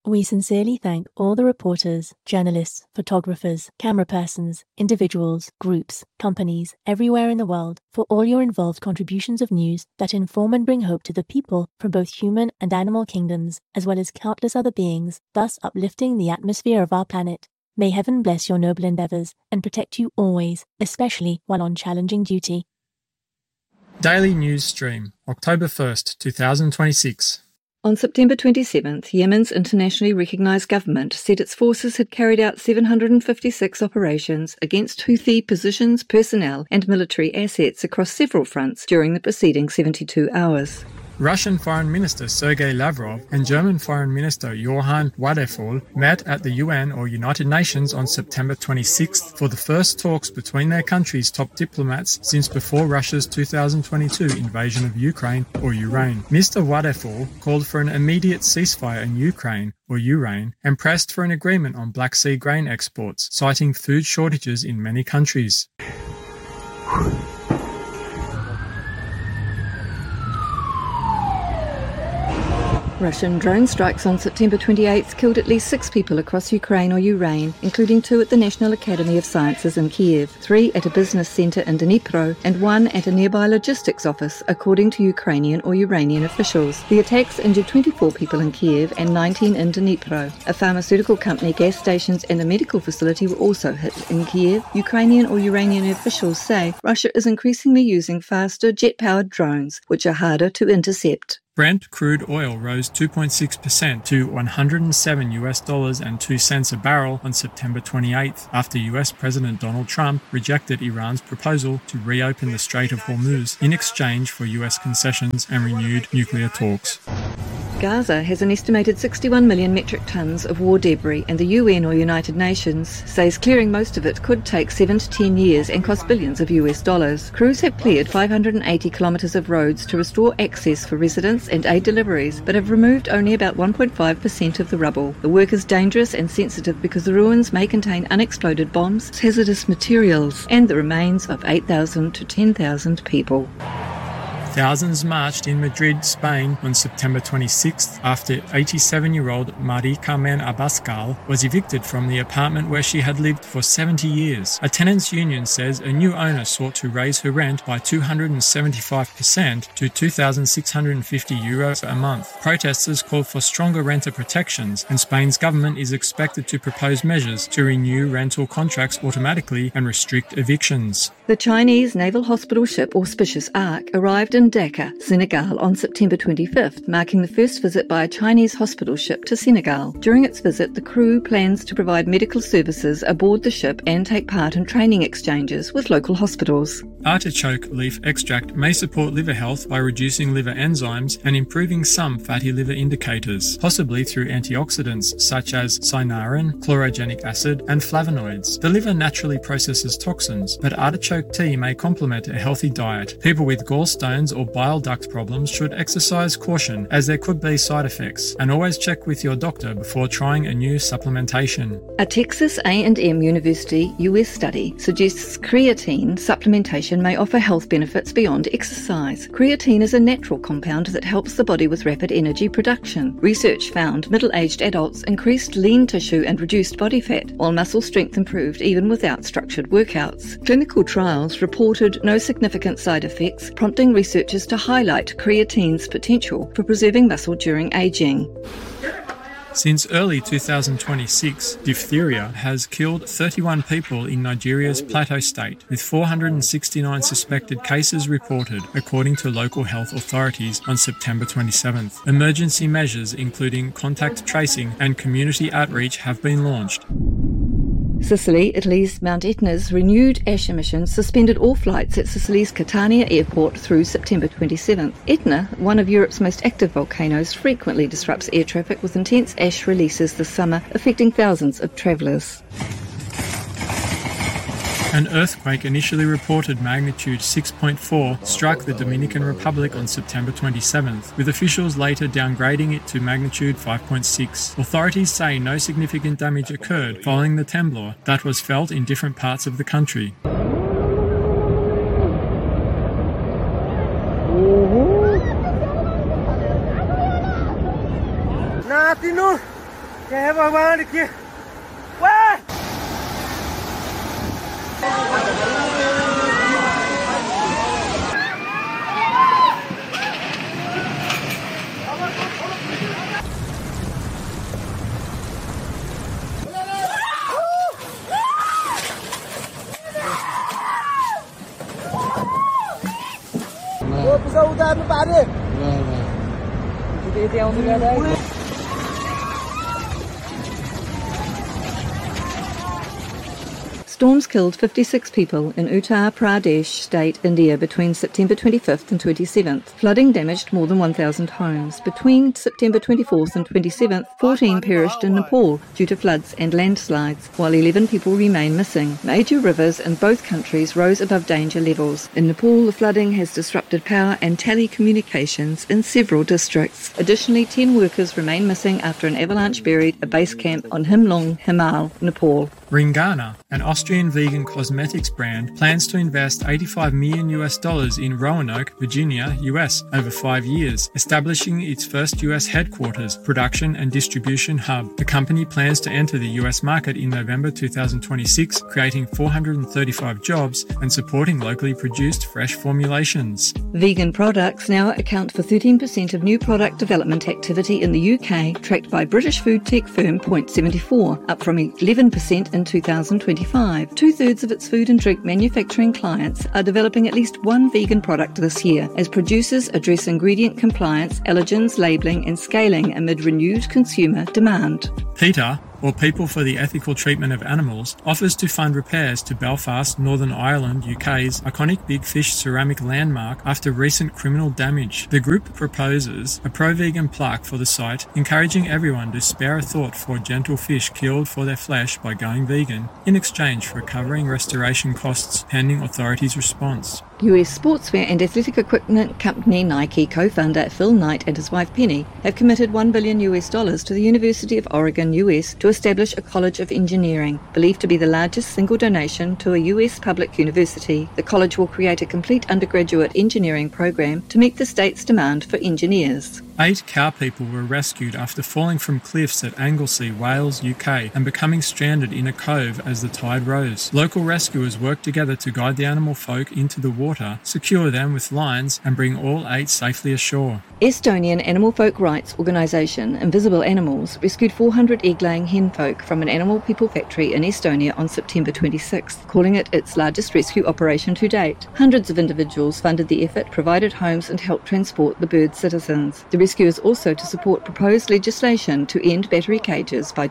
We sincerely thank all the reporters, journalists, photographers, camera persons, individuals, groups, companies, everywhere in the world for all your involved contributions of news that inform and bring hope to the people from both human and animal kingdoms, as well as countless other beings, thus uplifting the atmosphere of our planet. May heaven bless your noble endeavors and protect you always, especially while on challenging duty. Daily News Stream, October 1st, 2026. On September 27th, Yemen's internationally recognised government said its forces had carried out 756 operations against Houthi positions, personnel and military assets across several fronts during the preceding 72 hours. Russian Foreign Minister Sergei Lavrov and German Foreign Minister Johann Wadephul met at the UN or United Nations on September 26th for the first talks between their countries' top diplomats since before Russia's 2022 invasion of Ukraine or Ukraine. Mr. Wadephul called for an immediate ceasefire in Ukraine or Ukraine and pressed for an agreement on Black Sea grain exports, citing food shortages in many countries. Russian drone strikes on September 28th killed at least 6 people across Ukraine or Ukraine, including 2 at the National Academy of Sciences in Kiev, 3 at a business centre in Dnipro, and 1 at a nearby logistics office, according to Ukrainian or Iranian officials. The attacks injured 24 people in Kiev and 19 in Dnipro. A pharmaceutical company, gas stations and a medical facility were also hit in Kiev. Ukrainian or Iranian officials say Russia is increasingly using faster jet-powered drones, which are harder to intercept. Brent crude oil rose 2.6% to $107.02 a barrel on September 28th after US President Donald Trump rejected Iran's proposal to reopen the Strait of Hormuz in exchange for US concessions and renewed nuclear talks. Gaza has an estimated 61 million metric tons of war debris, and the UN or United Nations says clearing most of it could take 7 to 10 years and cost billions of US dollars. Crews have cleared 580 kilometres of roads to restore access for residents and aid deliveries, but have removed only about 1.5% of the rubble. The work is dangerous and sensitive because the ruins may contain unexploded bombs, hazardous materials, and the remains of 8,000 to 10,000 people. Thousands marched in Madrid, Spain on September 26th after 87-year-old Marie Carmen Abascal was evicted from the apartment where she had lived for 70 years. A tenants' union says a new owner sought to raise her rent by 275% to €2,650 a month. Protesters called for stronger renter protections, and Spain's government is expected to propose measures to renew rental contracts automatically and restrict evictions. The Chinese naval hospital ship Auspicious Ark arrived in Dakar, Senegal on September 25th, marking the first visit by a Chinese hospital ship to Senegal. During its visit, the crew plans to provide medical services aboard the ship and take part in training exchanges with local hospitals. Artichoke leaf extract may support liver health by reducing liver enzymes and improving some fatty liver indicators, possibly through antioxidants such as cynarin, chlorogenic acid, and flavonoids. The liver naturally processes toxins, but artichoke tea may complement a healthy diet. People with gallstones or bile duct problems should exercise caution, as there could be side effects, and always check with your doctor before trying a new supplementation. A Texas A&M University US study suggests creatine supplementation may offer health benefits beyond exercise. Creatine is a natural compound that helps the body with rapid energy production. Research found middle-aged adults increased lean tissue and reduced body fat, while muscle strength improved even without structured workouts. Clinical trials reported no significant side effects, prompting researchers to highlight creatine's potential for preserving muscle during aging. Since early 2026, diphtheria has killed 31 people in Nigeria's Plateau State, with 469 suspected cases reported, according to local health authorities on September 27th. Emergency measures, including contact tracing and community outreach, have been launched. Sicily, Italy's Mount Etna's renewed ash emissions suspended all flights at Sicily's Catania airport through September 27th. Etna, one of Europe's most active volcanoes, frequently disrupts air traffic with intense ash releases this summer, affecting thousands of travellers. An earthquake initially reported magnitude 6.4 struck the Dominican Republic on September 27th, with officials later downgrading it to magnitude 5.6. Authorities say no significant damage occurred following the temblor that was felt in different parts of the country. Storms killed 56 people in Uttar Pradesh state, India, between September 25th and 27th. Flooding damaged more than 1,000 homes. Between September 24th and 27th, 14 perished in Nepal due to floods and landslides, while 11 people remain missing. Major rivers in both countries rose above danger levels. In Nepal, the flooding has disrupted power and telecommunications in several districts. Additionally, 10 workers remain missing after an avalanche buried a base camp on Himlong Himal, Nepal. Ringana, an Austrian vegan cosmetics brand, plans to invest $85 million in Roanoke, Virginia, US over 5 years, establishing its first US headquarters, production and distribution hub. The company plans to enter the US market in November 2026, creating 435 jobs and supporting locally produced fresh formulations. Vegan products now account for 13% of new product development activity in the UK, tracked by British food tech firm Point74, up from 11% in 2025. Two-thirds of its food and drink manufacturing clients are developing at least one vegan product this year, as producers address ingredient compliance, allergens, labelling and scaling amid renewed consumer demand. PETA, or People for the Ethical Treatment of Animals, offers to fund repairs to Belfast, Northern Ireland, UK's iconic Big Fish ceramic landmark after recent criminal damage. The group proposes a pro-vegan plaque for the site, encouraging everyone to spare a thought for gentle fish killed for their flesh by going vegan, in exchange for covering restoration costs pending authorities' response. US sportswear and athletic equipment company Nike co-founder Phil Knight and his wife Penny have committed $1 billion to the University of Oregon, US, to establish a College of Engineering, believed to be the largest single donation to a US public university. The college will create a complete undergraduate engineering program to meet the state's demand for engineers. 8 cow people were rescued after falling from cliffs at Anglesey, Wales, UK, and becoming stranded in a cove as the tide rose. Local rescuers worked together to guide the animal folk into the water, secure them with lines, and bring all 8 safely ashore. Estonian animal folk rights organisation Invisible Animals rescued 400 egg-laying hen folk from an animal people factory in Estonia on September 26th, calling it its largest rescue operation to date. Hundreds of individuals funded the effort, provided homes and helped transport the birds' citizens. The rescue is also to support proposed legislation to end battery cages by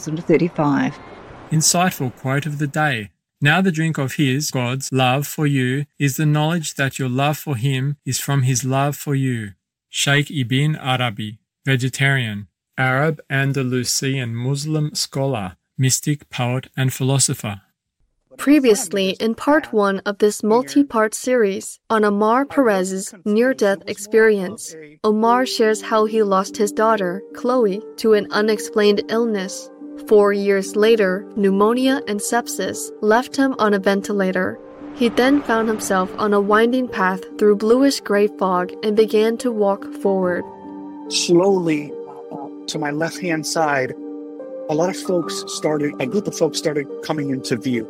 2035. Insightful quote of the day. Now the drink of his, God's, love for you is the knowledge that your love for him is from his love for you. Sheikh Ibn Arabi, vegetarian, Arab, Andalusian Muslim scholar, mystic, poet and philosopher. Previously, in part 1 of this multi-part series on Omar Perez's near-death experience, Omar shares how he lost his daughter, Chloe, to an unexplained illness. 4 years later, pneumonia and sepsis left him on a ventilator. He then found himself on a winding path through bluish-gray fog and began to walk forward. Slowly, to my left-hand side, a group of folks started coming into view.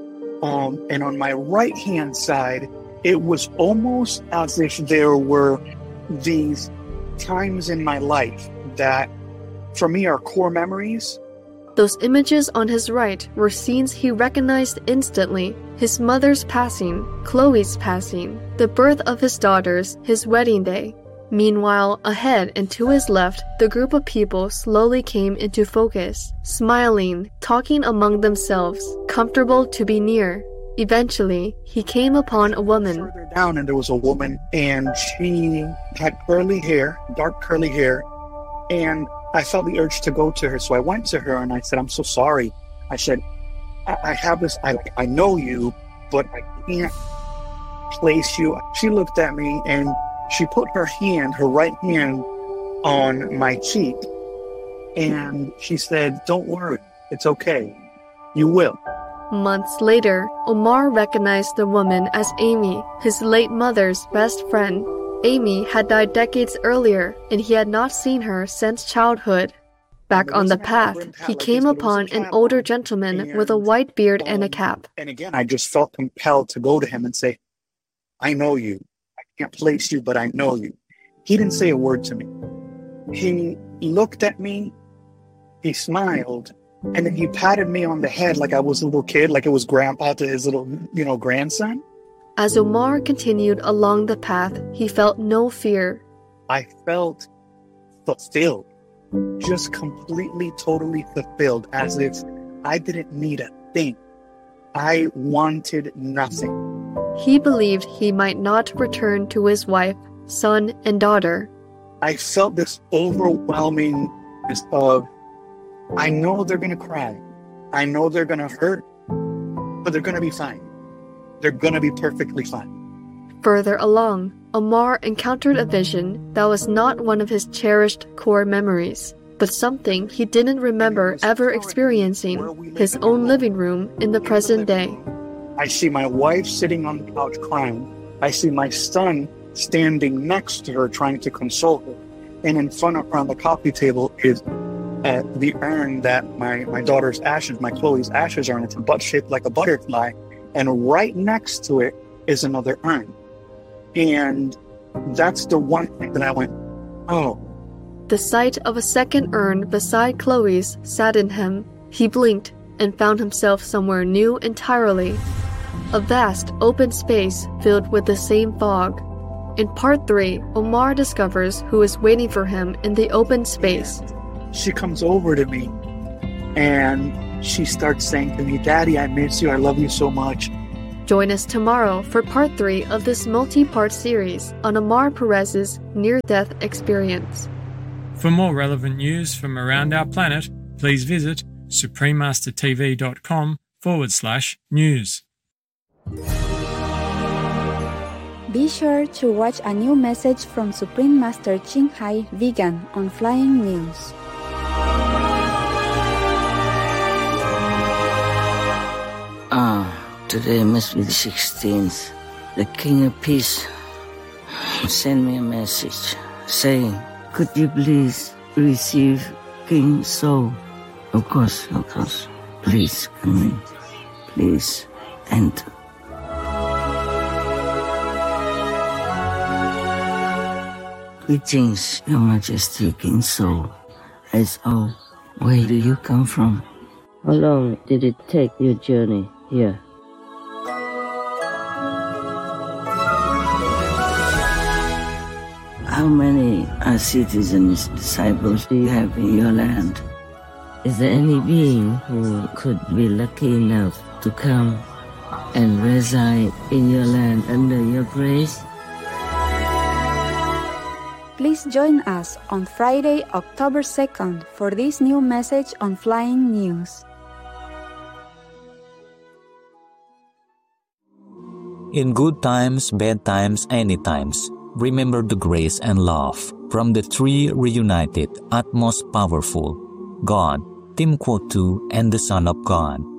And on my right-hand side, it was almost as if there were these times in my life that, for me, are core memories. Those images on his right were scenes he recognized instantly. His mother's passing, Chloe's passing, the birth of his daughters, his wedding day. Meanwhile, ahead and to his left, the group of people slowly came into focus, smiling, talking among themselves, comfortable to be near. Eventually, he came upon a woman. Further down, and there was a woman, and she had curly hair, dark curly hair, and I felt the urge to go to her. So I went to her and I said, "I'm so sorry." I said, I have this, I know you, but I can't place you. She looked at me and she put her right hand on my cheek, and she said, "Don't worry, it's okay. You will." Months later, Omar recognized the woman as Amy, his late mother's best friend. Amy had died decades earlier, and he had not seen her since childhood. Back on the path, he came upon an older gentleman with a white beard and a cap. And again, I just felt compelled to go to him and say, I know you. I can't place you, but I know you. He didn't say a word to me. He looked at me, he smiled, and then he patted me on the head like I was a little kid, like it was grandpa to his little, grandson. As Omar continued along the path, he felt no fear. I felt fulfilled, just completely, totally fulfilled, as if I didn't need a thing. I wanted nothing. He believed he might not return to his wife, son, and daughter. I felt this overwhelmingness of, I know they're going to cry. I know they're going to hurt, but they're going to be fine. They're going to be perfectly fine. Further along, Omar encountered a vision that was not one of his cherished core memories, but something he didn't remember ever experiencing, his own living room in the present day. I see my wife sitting on the couch crying. I see my son standing next to her trying to console her. And in front of her on the coffee table is the urn that my daughter's ashes, my Chloe's ashes are in. It's a butt shaped like a butterfly. And right next to it is another urn. And that's the one thing that I went, oh. The sight of a second urn beside Chloe's saddened him. He blinked and found himself somewhere new entirely. A vast open space filled with the same fog. In part 3, Omar discovers who is waiting for him in the open space. She comes over to me and she starts saying to me, Daddy, I miss you. I love you so much. Join us tomorrow for part 3 of this multi-part series on Omar Perez's near-death experience. For more relevant news from around our planet, please visit suprememastertv.com/news. Be sure to watch a new message from Supreme Master Ching Hai Vegan on Flying News. Today must be the 16th. The King of Peace sent me a message saying, could you please receive King Soul? Of course. Please come in. Please enter. Greetings, Your Majesty, King Soul. S.O., where do you come from? How long did it take your journey here? How many citizens, disciples do you have in your land? Is there any being who could be lucky enough to come and reside in your land under your grace? Please join us on Friday, October 2nd for this new message on Flying News. In good times, bad times, any times, remember the grace and love from the three reunited, utmost powerful, God, Tim Kwotu, and the Son of God.